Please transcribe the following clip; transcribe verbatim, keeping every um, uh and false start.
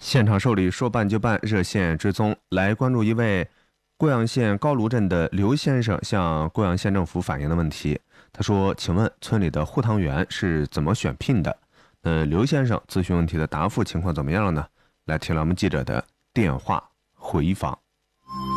现场受理说办就办，热线追踪来关注一位贵阳县高卢镇的刘先生向贵阳县政府反映的问题。他说：“请问村里的护塘员是怎么选聘的？”呃，刘先生咨询问题的答复情况怎么样了呢？来听了我们记者的电话回访。